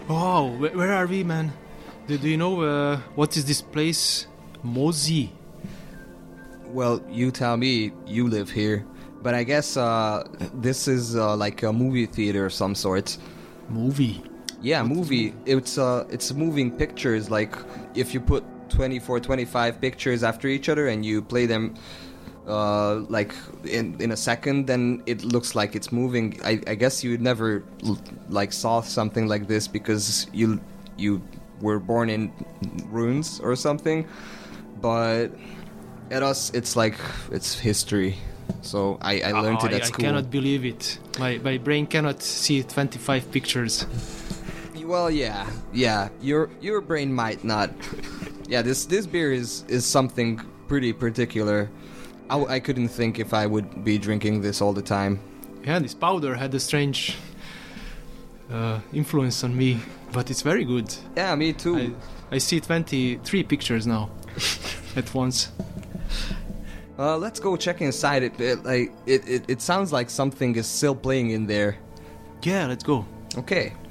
Oh, where are we, man? Do you know what is this place? Mozi. Well, you tell me, you live here. But I guess this is like a movie theater of some sort. Movie? Yeah, movie. It's moving pictures. Like, if you put 24, 25 pictures after each other and you play them like in a second, then it looks like it's moving. I guess you never like saw something like this because you were born in ruins or something. But at us, it's like it's history. So I learned it at school. I cannot believe it. My brain cannot see 25 pictures. Well, yeah. Your brain might not. Yeah, this beer is something pretty particular. I couldn't think if I would be drinking this all the time. Yeah, this powder had a strange influence on me, but it's very good. Yeah, me too. I see 23 pictures now at once. Let's go check inside it. It sounds like something is still playing in there. Yeah, let's go. Okay.